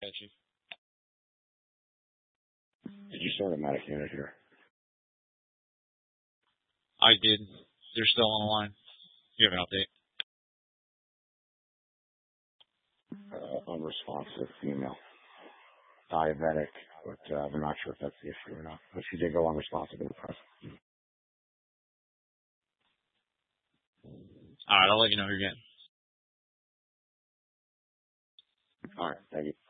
Chief. Did you start a medic unit here? I did. They're still on the line. You have an update? Unresponsive female. Diabetic, but we're not sure if that's the issue or not. But she did go unresponsive in the press. All right, I'll let you know who you're getting. All right, thank you.